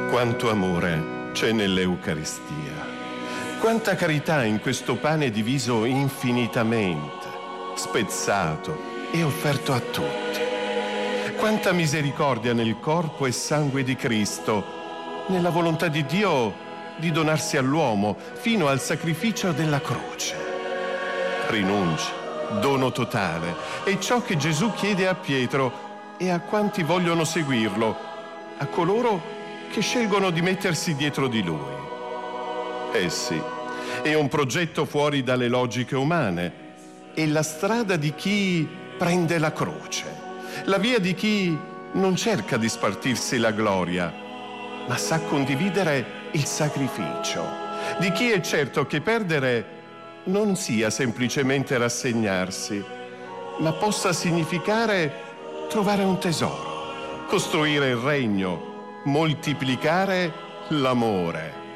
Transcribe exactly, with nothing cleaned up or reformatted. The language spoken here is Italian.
Quanto amore c'è nell'Eucaristia. Quanta carità in questo pane diviso infinitamente, spezzato e offerto a tutti. Quanta misericordia nel corpo e sangue di Cristo, nella volontà di Dio di donarsi all'uomo fino al sacrificio della croce. Rinuncia, dono totale, è ciò che Gesù chiede a Pietro e a quanti vogliono seguirlo, a coloro che scelgono di mettersi dietro di lui. Eh sì, è un progetto fuori dalle logiche umane, è la strada di chi prende la croce, la via di chi non cerca di spartirsi la gloria, ma sa condividere il sacrificio, di chi è certo che perdere non sia semplicemente rassegnarsi, ma possa significare trovare un tesoro, costruire il regno, moltiplicare l'amore.